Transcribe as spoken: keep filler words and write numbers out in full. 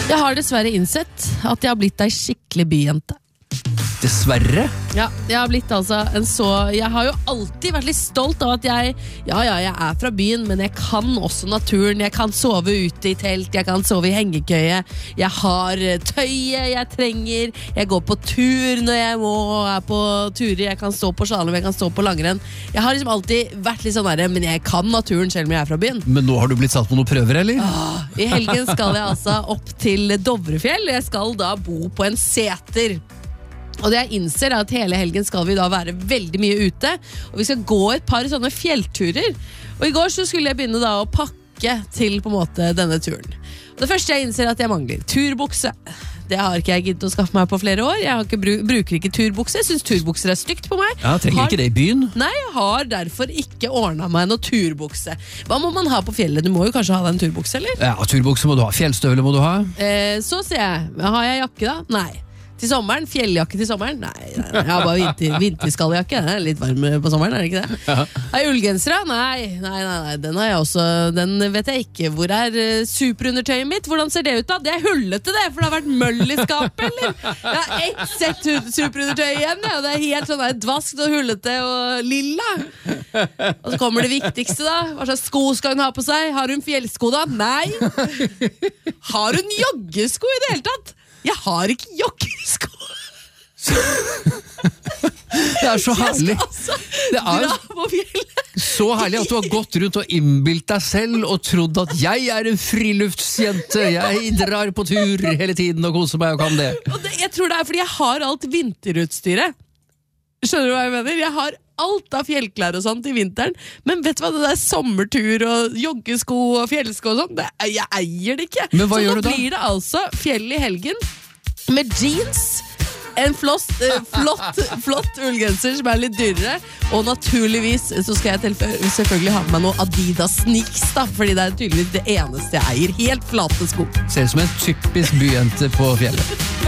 Jeg har dessverre innsett at jeg har blitt ei skikkelig byjente. Dessverre? Ja, jeg har blitt altså en så Jeg har jo alltid vært litt stolt av at jeg Ja, ja, jeg er fra byen, men jeg kan også naturen. Jeg kan sove ute i telt, jeg kan sove i hengekøye. Jeg har tøyet jeg trenger. Jeg går på tur når jeg må er på turer. Jeg kan stå på slalom, jeg kan stå på langrenn. Jeg har liksom alltid vært litt sånn der, men jeg kan naturen selv om jeg er fra byen. Men nå har du blitt satt på noen prøver, eller? Ah, I helgen skal jeg altså opp til Dovrefjell. Jeg skal da bo på en seter. Og det jeg innser er at hele helgen skal vi da være veldig mye ute, og vi skal gå et par sånne fjellturer. Og i går så skulle jeg begynne da å pakke til på en måte denne turen. Og det første jeg innser er at jeg mangler turbukse. Det har ikke jeg giddet å skaffe meg på flere år. Jeg har ikke, bruker ikke turbukse. Jeg synes turbukser er stygt på meg. Ja, trenger har, ikke det i byen? Nei, jeg har derfor ikke ordnet meg noe turbukse. Hva må man ha på fjellet? Du må jo kanskje ha deg en turbukse, eller? Ja, turbukse må du ha. Fjellstøvler må du ha. Eh, så ser jeg. Har jeg jakke da? Nei. Til sommeren? Fjelljakke til sommeren? Nei, nei, nei. Jeg har bare vinter, vinterskalljakke. Det er litt varm på sommeren, er det ikke det? Ja. Har jeg ullgenser da? Nei, nei, nei, nei, den har jeg også. Den vet jeg ikke. Hvor er uh, superundertøyet mitt? Hvordan ser det ut da? Det er hullete det, for det har vært møll i skapet, eller? Jeg har ett sett superundertøy igjen, ja. Det er helt sånn der dvaskt og hullete og lilla. Og så kommer det viktigste da. Hva slags sko skal hun ha på seg? Har hun fjellsko da? Nei. Har hun joggesko i det hele tatt? Jeg har ikke joggesko. Det er så herlig. Altså, det er så herlig at du har gått rundt og innbilt deg selv og trodd at jeg er en friluftsjente. Jeg drar på tur hele tiden og koser meg og kan det. Og det, jeg tror det er fordi jeg har alt vinterutstyret. Skjønner du hva jeg mener? Jeg har alt av fjellklær og sånt i vinteren. Men vet du hva, det der sommertur og joggesko og fjellsko og sånt, det, jeg eier det ikke. Men hva så gjør nå du da? blir det altså fjell i helgen med jeans, en flott, eh, flott, flott ullgenser som er litt dyrere, og naturligvis så skal jeg til, selvfølgelig ha med meg noe Adidas sneaks da, fordi det er tydeligvis det eneste jeg eier. Helt flate sko. Ser ut som en typisk byjente på fjellet.